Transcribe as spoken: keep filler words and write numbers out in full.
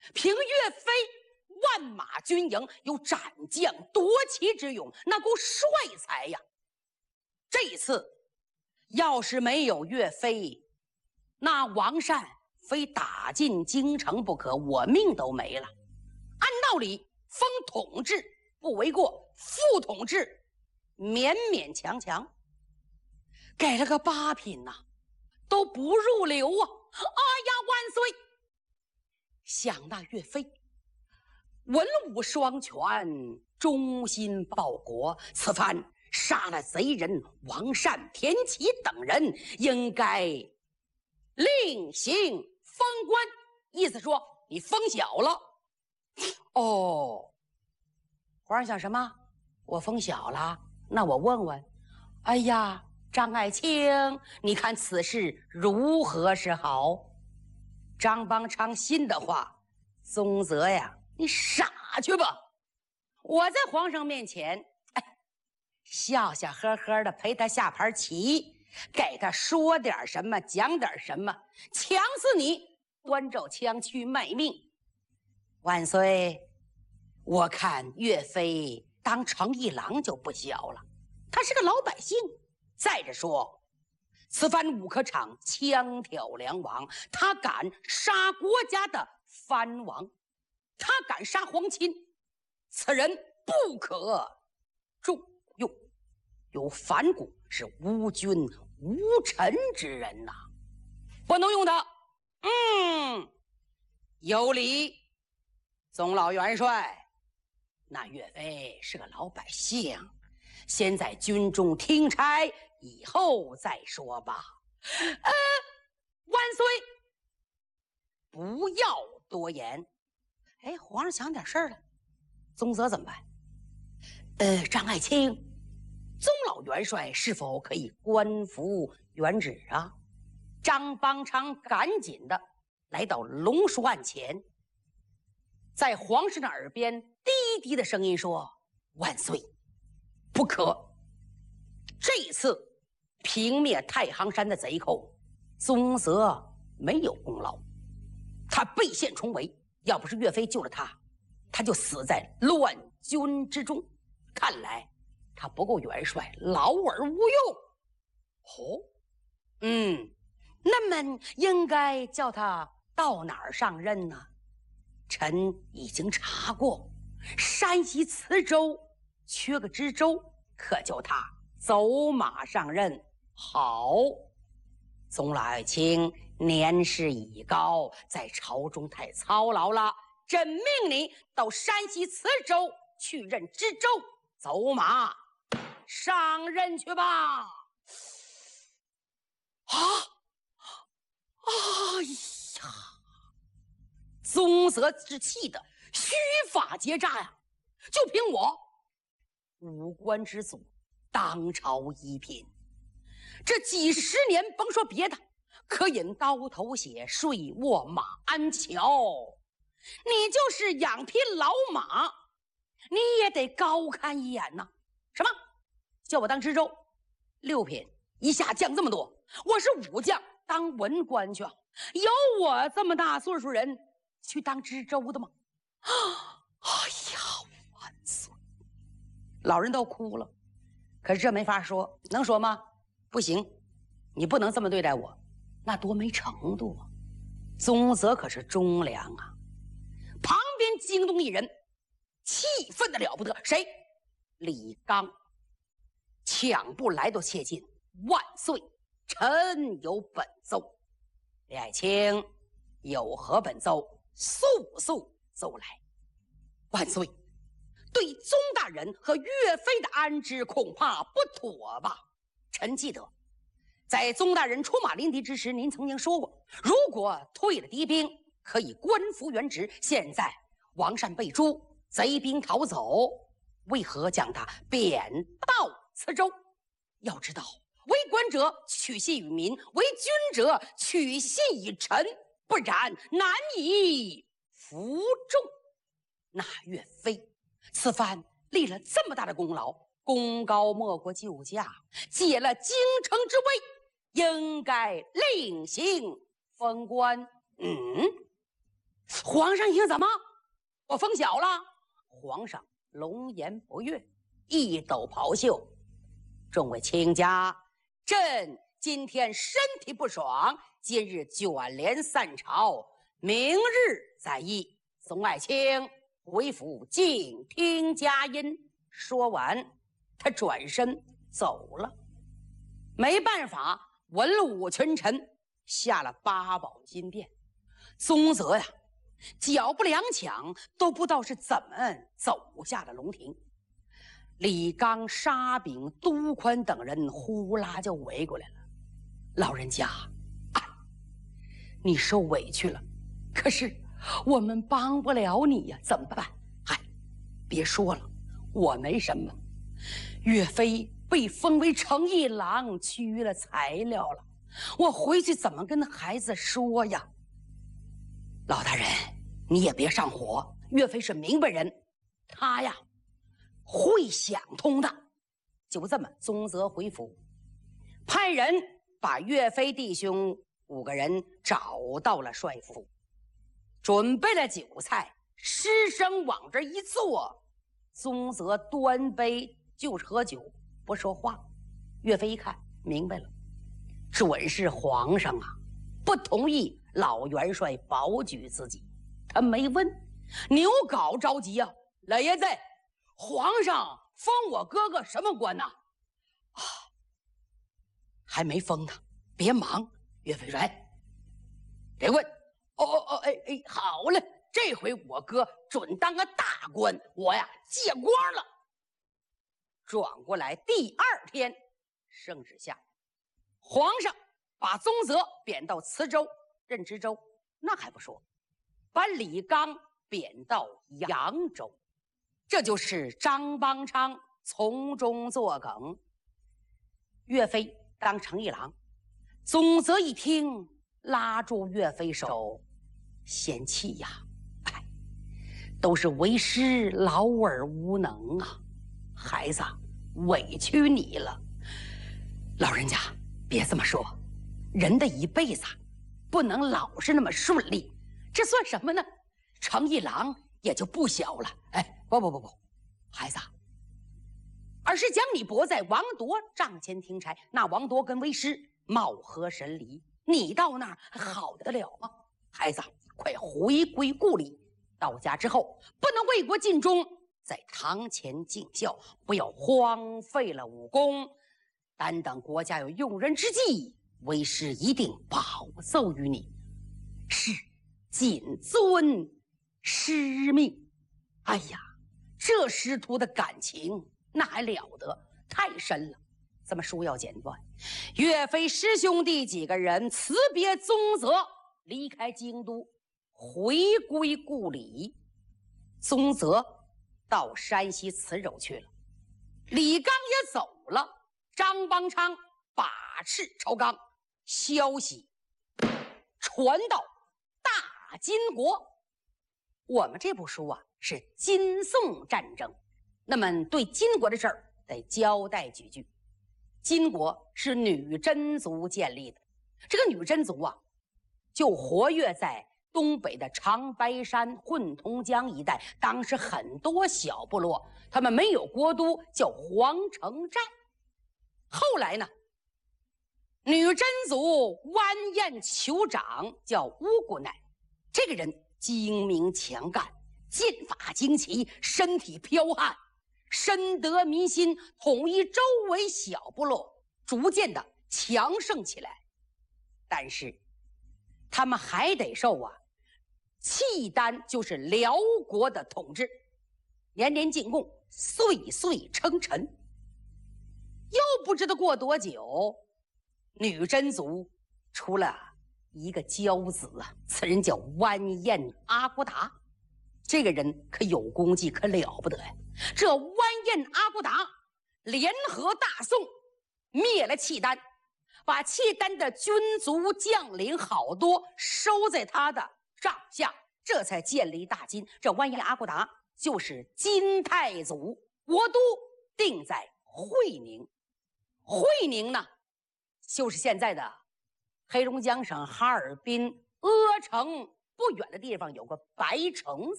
凭岳飞万马军营，有斩将夺旗之勇，那股帅才呀！这一次要是没有岳飞，那王善非打进京城不可，我命都没了。按道理，封统治不为过，副统治勉勉强强，给了个八品呐、啊，都不入流啊！哎呀，万岁！想那岳飞文武双全，忠心报国，此番杀了贼人王善、田启等人，应该另行封官。意思说你封小了。哦，皇上想什么？我封小了？那我问问，哎呀，张爱卿，你看此事如何是好？张邦昌信的话，宗泽呀，你傻去吧！我在皇上面前，哎，笑笑呵呵的陪他下盘棋，给他说点什么，讲点什么，强死你，端着枪去卖命。万岁，我看岳飞当成一郎就不小了，他是个老百姓。再者说，此番武科场枪挑梁王，他敢杀国家的藩王，他敢杀皇亲，此人不可重用。有反骨，是无君无臣之人呐、啊，不能用他。嗯，有理。宗老元帅，那岳飞是个老百姓，先在军中听差，以后再说吧。呃，万岁，不要多言。哎，皇上想点事儿了，宗泽怎么办？呃，张爱卿，宗老元帅是否可以官复原旨啊？张邦昌赶紧的来到龙书案前，在皇上的耳边低低的声音说：“万岁，不可！这一次平灭太行山的贼寇，宗泽没有功劳，他背陷重围，要不是岳飞救了他，他就死在乱军之中。看来他不够元帅，劳而无用。哦，嗯，那么应该叫他到哪儿上任呢？臣已经查过，山西磁州缺个知州，可叫他走马上任。好，宗老爱卿年事已高，在朝中太操劳了，朕命你到山西磁州去任知州，走马上任去吧。啊！哎呀！宗泽之气的须发结扎呀！就凭我五官之祖，当朝一品，这几十年甭说别的，可饮刀头血，睡卧马鞍桥，你就是养匹老马，你也得高看一眼呐。什么叫我当知州？六品一下降这么多，我是武将，当文官去啊！有我这么大岁数人去当知州的吗？啊！哎呀，万岁！老人都哭了，可是这没法说，能说吗？不行，你不能这么对待我，那多没程度啊！宗泽可是忠良啊！旁边惊动一人，气愤的了不得，谁？李纲。抢步来到切近，万岁，臣有本奏。李爱卿有何本奏？速速奏来。万岁，对宗大人和岳飞的安置恐怕不妥吧？臣记得在宗大人出马临敌之时，您曾经说过，如果退了敌兵，可以官复原职。现在王善被诛，贼兵逃走，为何将他贬到磁州？要知道，为官者取信于民，为君者取信于臣，不然难以服众。那岳飞此番立了这么大的功劳，功高没过救驾，解了京城之危，应该另行封官。嗯， 皇上姓怎么？我封小了。皇上龙颜不悦，一抖袍袖：“众位卿家，朕今天身体不爽，今日卷帘散朝，明日再议。宋爱卿回府静听佳音。”说完，他转身走了。没办法，文武群臣下了八宝金殿。宗泽呀，脚步踉跄，都不知道是怎么走下了龙庭。李纲、沙秉、都宽等人呼啦就围过来了。老人家，哎，你受委屈了，可是我们帮不了你呀，怎么办？哎，别说了，我没什么。岳飞被封为诚义郎，屈了材料了，我回去怎么跟孩子说呀？老大人，你也别上火，岳飞是明白人，他呀会想通的。就这么，宗泽回府，派人把岳飞弟兄五个人找到了帅府，准备了酒菜，师生往这一坐，宗泽端杯就是喝酒，不说话。岳飞一看明白了，准是皇上啊不同意老元帅保举自己。他没问，牛皋着急啊，老爷子，皇上封我哥哥什么官呢？啊，还没封呢，别忙。岳飞说：“哎，别问。哦哦哦，哎哎，好嘞，这回我哥准当个大官，我呀借光了。”转过来，第二天，圣旨下，皇上把宗泽贬到磁州任知州，那还不说，把李纲贬到扬州，这就是张邦昌从中作梗。岳飞当诚义郎，宗泽一听，拉住岳飞手，嫌弃呀，哎，都是为师老而无能啊，孩子，委屈你了。老人家别这么说，人的一辈子不能老是那么顺利，这算什么呢？诚义郎也就不小了。哎，不不不不，孩子，而是将你驳在王铎帐前听差，那王铎跟为师貌合神离，你到那儿好得了吗？孩子，快回归故里，到家之后不能为国尽忠，在堂前尽孝，不要荒废了武功。但等国家有用人之际，为师一定保奏于你，是谨遵师命。哎呀，这师徒的感情那还了得，太深了。咱们书要简短，岳飞师兄弟几个人辞别宗泽，离开京都，回归故里。宗泽到山西磁州去了，李纲也走了，张邦昌把持朝纲，消息传到大金国。我们这部书啊是金宋战争，那么对金国的事儿得交代几句。金国是女真族建立的，这个女真族啊就活跃在东北的长白山、混同江一带，当时很多小部落，他们没有国都，叫皇城寨。后来呢，女真族完颜酋长叫乌古乃，这个人精明强干，剑法精奇，身体剽悍，深得民心，统一周围小部落，逐渐的强盛起来。但是他们还得受啊契丹，就是辽国的统治，年年进贡，岁岁称臣。又不知道过多久，女真族出了一个骄子啊，此人叫完颜阿骨达。这个人可有功绩，可了不得呀！这完颜阿骨达联合大宋，灭了契丹，把契丹的军卒将领好多收在他的帐下，这才建立大金。这完颜阿骨达就是金太祖，国都定在会宁。会宁呢，就是现在的黑龙江省哈尔滨阿城不远的地方有个白城